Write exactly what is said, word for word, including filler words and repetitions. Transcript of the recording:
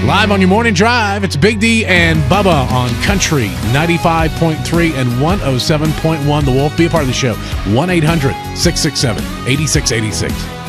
Live on your morning drive, it's Big D and Bubba on Country ninety-five point three and one oh seven point one The Wolf. Be a part of the show. one eight hundred six six seven eight six eight six.